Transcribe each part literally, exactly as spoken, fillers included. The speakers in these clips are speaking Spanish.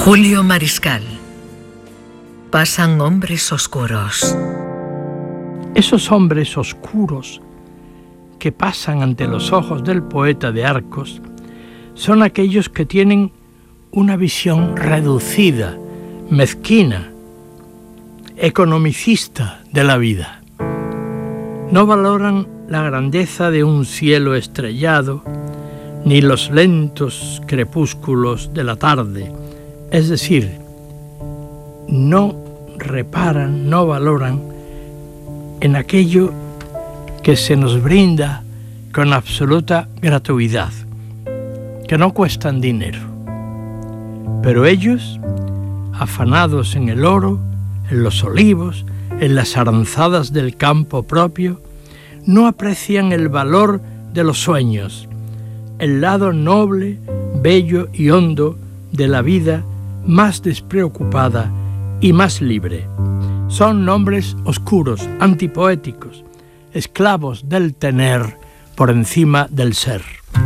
Julio Mariscal. Pasan hombres oscuros. Esos hombres oscuros que pasan ante los ojos del poeta de Arcos son aquellos que tienen una visión reducida, mezquina, economicista de la vida. No valoran la grandeza de un cielo estrellado, ni los lentos crepúsculos de la tarde, es decir, no reparan, no valoran en aquello que se nos brinda con absoluta gratuidad, que no cuestan dinero. Pero ellos, afanados en el oro, en los olivos, en las aranzadas del campo propio, no aprecian el valor de los sueños, el lado noble, bello y hondo de la vida más despreocupada y más libre. Son nombres oscuros, antipoéticos, esclavos del tener por encima del ser.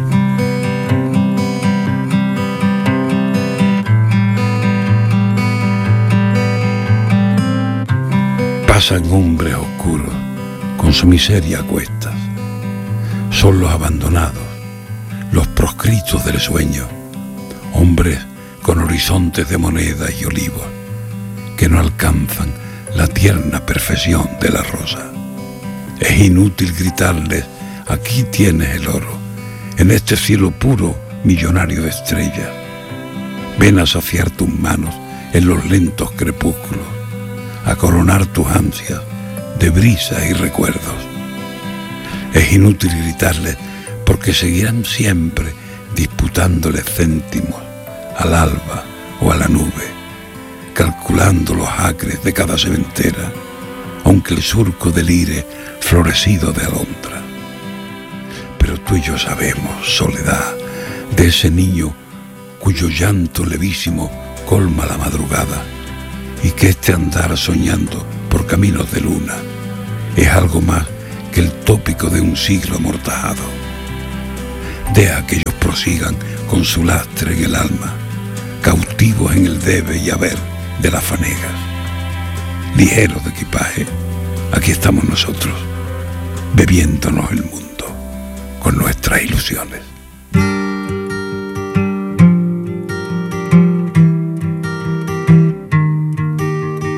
Pasan hombres oscuros con su miseria a cuestas. Son los abandonados, los proscritos del sueño, hombres con horizontes de monedas y olivos que no alcanzan la tierna perfección de la rosa. Es inútil gritarles: aquí tienes el oro, en este cielo puro, millonario de estrellas. Ven a saciar tus manos en los lentos crepúsculos, a coronar tus ansias de brisa y recuerdos. Es inútil gritarles, porque seguirán siempre disputándoles céntimos al alba o a la nube, calculando los acres de cada seventera, aunque el surco delire florecido de alondra. Pero tú y yo sabemos, soledad, de ese niño cuyo llanto levísimo colma la madrugada, y que este andar soñando por caminos de luna es algo más que el tópico de un siglo amortajado. Deja que ellos prosigan con su lastre en el alma, cautivos en el debe y haber de las fanegas. Ligeros de equipaje, aquí estamos nosotros, bebiéndonos el mundo con nuestras ilusiones.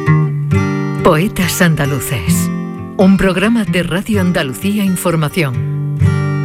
Poetas Andaluces, un programa de Radio Andalucía Información.